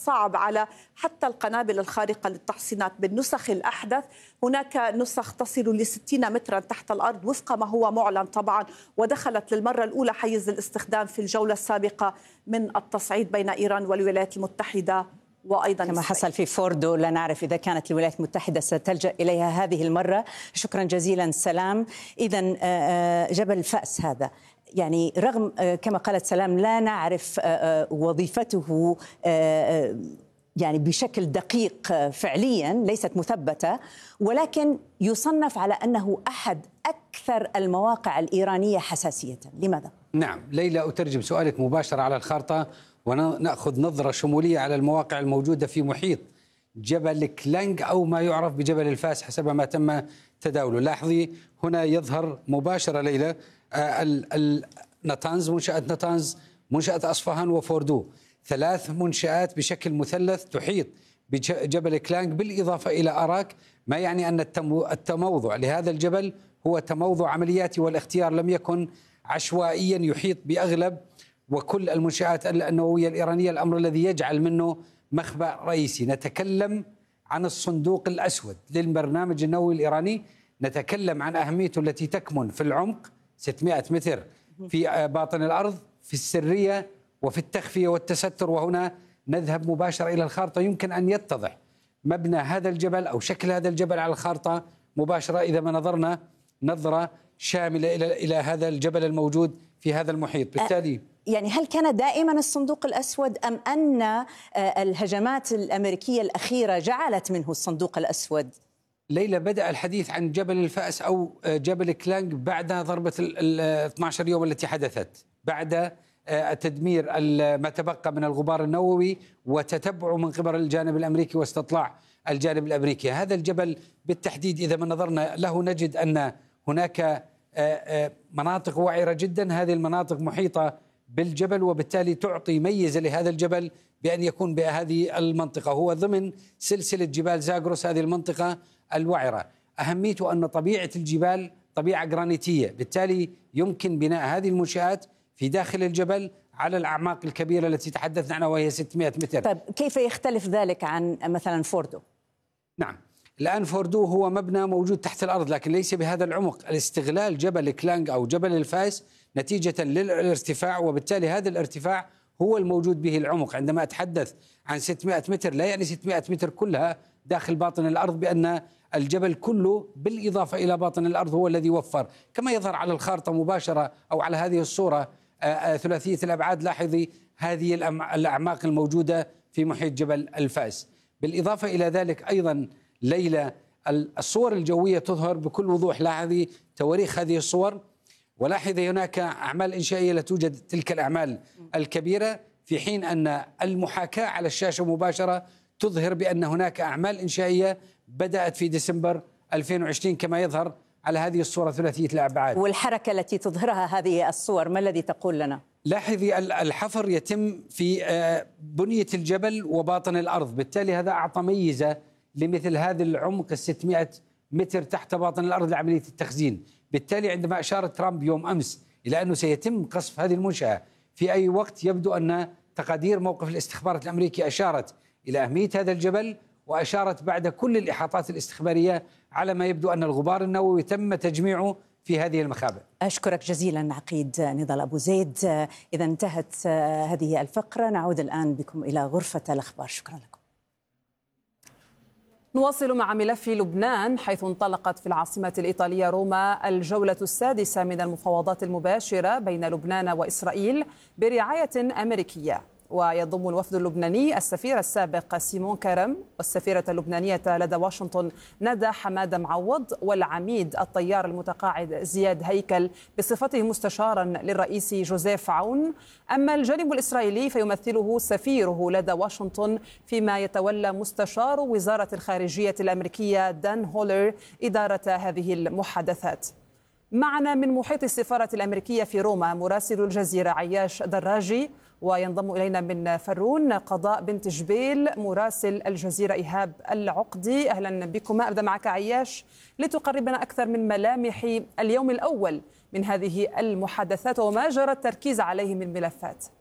صعب على حتى القنابل الخارقة للتحصينات بالنسخ الأحدث. هناك نسخ تصل ل60 مترا تحت الأرض وفق ما هو معلن طبعا، ودخلت للمرة الأولى حيز الاستخدام في الجولة السابقة من التصعيد بين إيران والولايات المتحدة وأيضا كما حصل في فوردو. لا نعرف إذا كانت الولايات المتحدة ستلجأ إليها هذه المرة. شكرا جزيلا سلام. إذن جبل فأس هذا يعني رغم كما قالت سلام لا نعرف وظيفته يعني بشكل دقيق فعليا ليست مثبتة، ولكن يصنف على أنه أحد أكثر المواقع الإيرانية حساسية. لماذا؟ نعم ليلى، أترجم سؤالك مباشرة على الخارطة ونأخذ نظرة شمولية على المواقع الموجودة في محيط جبل كلانج أو ما يعرف بجبل الفاس حسب ما تم تداوله. لاحظي هنا يظهر مباشرة ليلى نتانز، منشأة نتانز، منشأة أصفهان وفوردو، 3 منشآت بشكل مثلث تحيط بجبل كلانج بالإضافة إلى أراك، ما يعني أن التموضع لهذا الجبل هو تموضع عملياتي، والاختيار لم يكن عشوائيا، يحيط بأغلب وكل المنشآت النووية الإيرانية، الأمر الذي يجعل منه مخبأ رئيسي. نتكلم عن الصندوق الأسود للبرنامج النووي الإيراني، نتكلم عن أهميته التي تكمن في العمق 600 متر في باطن الأرض، في السرية وفي التخفية والتستر. وهنا نذهب مباشرة إلى الخارطة، يمكن أن يتضح مبنى هذا الجبل أو شكل هذا الجبل على الخارطة مباشرة إذا ما نظرنا نظرة شاملة إلى هذا الجبل الموجود في هذا المحيط. بالتالي يعني هل كان دائما الصندوق الأسود أم أن الهجمات الأمريكية الأخيرة جعلت منه الصندوق الأسود؟ ليلى، بدأ الحديث عن جبل الفأس أو جبل كلانج بعد ضربة 12 يوم التي حدثت، بعد تدمير ما تبقى من الغبار النووي وتتبعه من قبل الجانب الأمريكي واستطلاع الجانب الأمريكي. هذا الجبل بالتحديد إذا ما نظرنا له نجد أن هناك مناطق وعرة جدا، هذه المناطق محيطة بالجبل، وبالتالي تعطي ميزة لهذا الجبل بأن يكون بهذه المنطقة. هو ضمن سلسلة جبال زاغروس، هذه المنطقة الوعرة. أهميته أن طبيعة الجبال طبيعة جرانيتية، بالتالي يمكن بناء هذه المنشآت في داخل الجبل على الأعماق الكبيرة التي تحدثنا عنها وهي 600 متر. طيب كيف يختلف ذلك عن مثلا فوردو؟ نعم، الآن فوردو هو مبنى موجود تحت الأرض لكن ليس بهذا العمق. الاستغلال جبل كلانج أو جبل الفاس نتيجة للارتفاع، وبالتالي هذا الارتفاع هو الموجود به العمق. عندما أتحدث عن 600 متر لا يعني 600 متر كلها داخل باطن الأرض، بأن الجبل كله بالإضافة إلى باطن الأرض هو الذي وفر، كما يظهر على الخارطة مباشرة أو على هذه الصورة ثلاثية الأبعاد. لاحظي هذه الأعماق الموجودة في محيط جبل الفاس. بالإضافة إلى ذلك أيضا ليلى، الصور الجوية تظهر بكل وضوح. لاحظي تواريخ هذه الصور، ولاحظي هناك أعمال إنشائية لا توجد تلك الأعمال الكبيرة، في حين أن المحاكاة على الشاشة مباشرة تظهر بأن هناك أعمال إنشائية بدأت في ديسمبر 2020 كما يظهر على هذه الصورة ثلاثية الأبعاد. والحركة التي تظهرها هذه الصور ما الذي تقول لنا؟ لاحظي الحفر يتم في بنية الجبل وباطن الأرض، بالتالي هذا أعطى ميزة لمثل هذا العمق 600 متر تحت باطن الأرض لعملية التخزين. بالتالي عندما أشار ترامب يوم أمس إلى أنه سيتم قصف هذه المنشأة في أي وقت، يبدو أن تقادير موقف الاستخبارات الأمريكي أشارت إلى أهمية هذا الجبل، وأشارت بعد كل الإحاطات الاستخبارية على ما يبدو أن الغبار النووي تم تجميعه في هذه المخابئ. أشكرك جزيلا عقيد نضال أبو زيد. إذا انتهت هذه الفقرة نعود الآن بكم إلى غرفة الأخبار. شكرا لكم. نواصل مع ملف لبنان، حيث انطلقت في العاصمة الإيطالية روما الجولة السادسة من المفاوضات المباشرة بين لبنان وإسرائيل برعاية أمريكية. ويضم الوفد اللبناني السفير السابق سيمون كرم والسفيرة اللبنانية لدى واشنطن ندى حمادة معوض والعميد الطيار المتقاعد زياد هيكل بصفته مستشارا للرئيس جوزيف عون. أما الجانب الإسرائيلي فيمثله سفيره لدى واشنطن، فيما يتولى مستشار وزارة الخارجية الأمريكية دان هولر إدارة هذه المحادثات. معنا من محيط السفارة الأمريكية في روما مراسل الجزيرة عياش دراجي، وينضم إلينا من فرون قضاء بنت جبيل مراسل الجزيرة إيهاب العقدي. أهلا بكما. أبدأ معك عياش لتقربنا أكثر من ملامح اليوم الأول من هذه المحادثات وما جرى التركيز عليه من ملفات.